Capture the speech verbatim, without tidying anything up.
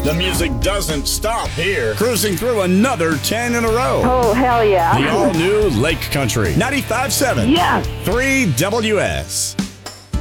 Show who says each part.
Speaker 1: The music doesn't stop here. Cruising through another ten in a row.
Speaker 2: Oh, hell yeah.
Speaker 1: The all-new Lake Country ninety-five point seven.
Speaker 2: Yes.
Speaker 1: three W S.